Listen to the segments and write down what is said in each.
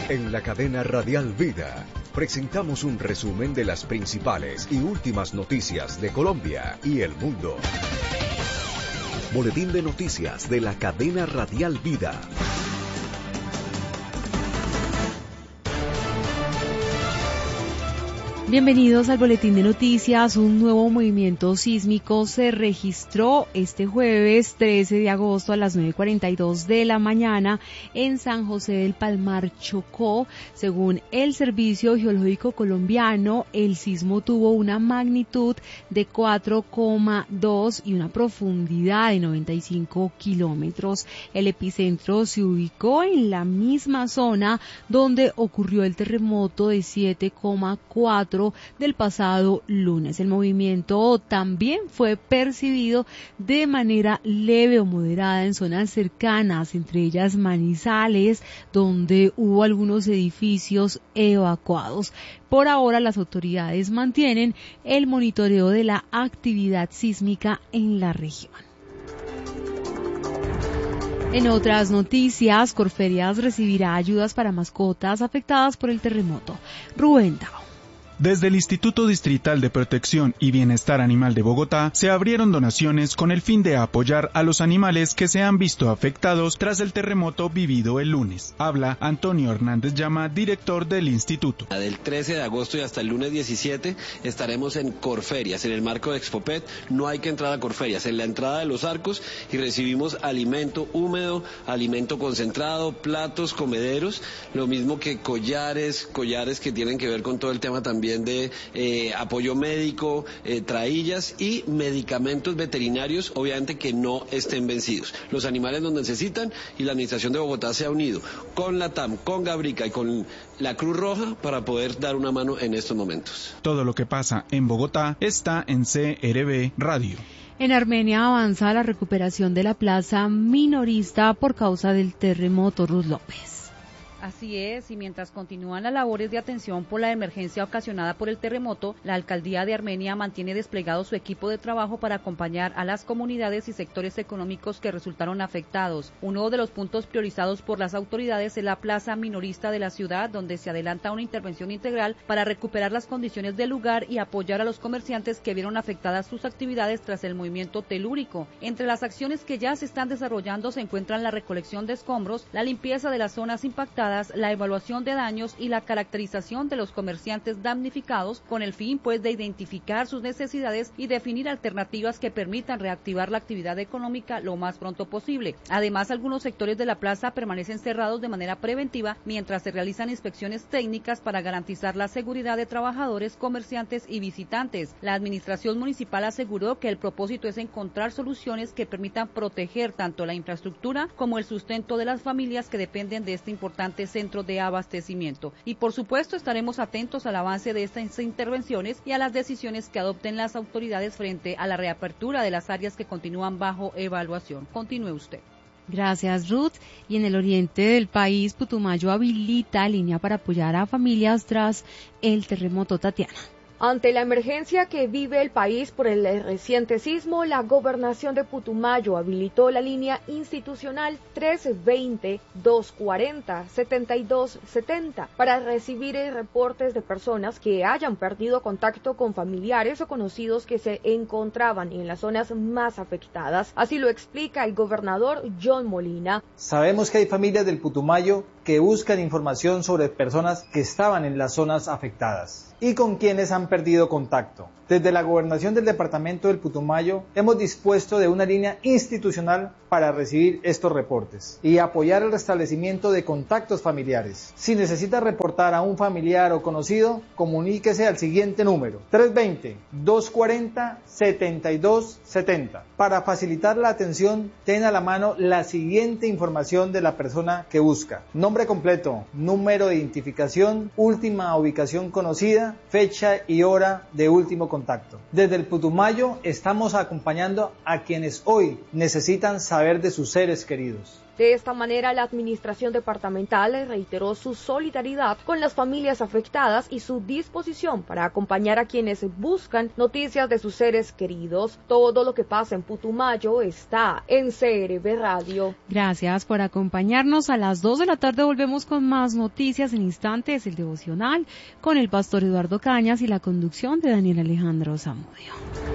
En la cadena Radial Vida presentamos un resumen de las principales y últimas noticias de Colombia y el mundo. Boletín de noticias de la cadena Radial Vida. Bienvenidos al Boletín de Noticias. Un nuevo movimiento sísmico se registró este jueves 13 de agosto a las 9:42 de la mañana en San José del Palmar, Chocó. Según el Servicio Geológico Colombiano, el sismo tuvo una magnitud de 4,2 y una profundidad de 95 kilómetros. El epicentro se ubicó en la misma zona donde ocurrió el terremoto de 7,4 del pasado lunes. El movimiento también fue percibido de manera leve o moderada en zonas cercanas, entre ellas Manizales, donde hubo algunos edificios evacuados. Por ahora, las autoridades mantienen el monitoreo de la actividad sísmica en la región. En otras noticias, Corferias recibirá ayudas para mascotas afectadas por el terremoto. Rubén Tao. Desde el Instituto Distrital de Protección y Bienestar Animal de Bogotá se abrieron donaciones con el fin de apoyar a los animales que se han visto afectados tras el terremoto vivido el lunes. Habla Antonio Hernández Llama, director del instituto. Del 13 de agosto y hasta el lunes 17 estaremos en Corferias, en el marco de Expopet. No hay que entrar a Corferias, en la entrada de los arcos, y recibimos alimento húmedo, alimento concentrado, platos, comederos, lo mismo que collares que tienen que ver con todo el tema también de apoyo médico, traillas y medicamentos veterinarios, obviamente que no estén vencidos. Los animales nos necesitan y la Administración de Bogotá se ha unido con la TAM, con Gabrica y con la Cruz Roja para poder dar una mano en estos momentos. Todo lo que pasa en Bogotá está en CRB Radio. En Armenia avanza la recuperación de la plaza minorista por causa del terremoto. Ruth López. Así es, y mientras continúan las labores de atención por la emergencia ocasionada por el terremoto, la Alcaldía de Armenia mantiene desplegado su equipo de trabajo para acompañar a las comunidades y sectores económicos que resultaron afectados. Uno de los puntos priorizados por las autoridades es la plaza minorista de la ciudad, donde se adelanta una intervención integral para recuperar las condiciones del lugar y apoyar a los comerciantes que vieron afectadas sus actividades tras el movimiento telúrico. Entre las acciones que ya se están desarrollando se encuentran la recolección de escombros, la limpieza de las zonas impactadas, la evaluación de daños y la caracterización de los comerciantes damnificados, con el fin de identificar sus necesidades y definir alternativas que permitan reactivar la actividad económica lo más pronto posible. Además, algunos sectores de la plaza permanecen cerrados de manera preventiva mientras se realizan inspecciones técnicas para garantizar la seguridad de trabajadores, comerciantes y visitantes. La administración municipal aseguró que el propósito es encontrar soluciones que permitan proteger tanto la infraestructura como el sustento de las familias que dependen de este importante centro de abastecimiento. Y por supuesto estaremos atentos al avance de estas intervenciones y a las decisiones que adopten las autoridades frente a la reapertura de las áreas que continúan bajo evaluación. Continúe usted. Gracias, Ruth. Y en el oriente del país, Putumayo habilita línea para apoyar a familias tras el terremoto. Tatiana. Ante la emergencia que vive el país por el reciente sismo, la Gobernación de Putumayo habilitó la línea institucional 320-240-7270 para recibir reportes de personas que hayan perdido contacto con familiares o conocidos que se encontraban en las zonas más afectadas. Así lo explica el gobernador John Molina. Sabemos que hay familias del Putumayo que buscan información sobre personas que estaban en las zonas afectadas y con quienes han perdido contacto. Desde la Gobernación del Departamento del Putumayo hemos dispuesto de una línea institucional para recibir estos reportes y apoyar el restablecimiento de contactos familiares. Si necesita reportar a un familiar o conocido, comuníquese al siguiente número: 320-240-7270. Para facilitar la atención, ten a la mano la siguiente información de la persona que busca: nombre completo, número de identificación, última ubicación conocida, fecha y hora de último contacto. Desde el Putumayo estamos acompañando a quienes hoy necesitan saber de sus seres queridos. De esta manera, la administración departamental reiteró su solidaridad con las familias afectadas y su disposición para acompañar a quienes buscan noticias de sus seres queridos. Todo lo que pasa en Putumayo está en CRB Radio. Gracias por acompañarnos. A las 2 de la tarde volvemos con más noticias. En instantes, el devocional con el pastor Eduardo Cañas y la conducción de Daniel Alejandro Zamudio.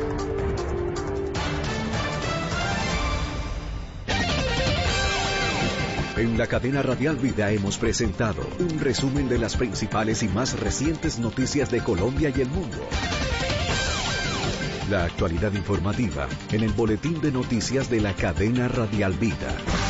En la cadena Radial Vida hemos presentado un resumen de las principales y más recientes noticias de Colombia y el mundo. La actualidad informativa en el boletín de noticias de la cadena Radial Vida.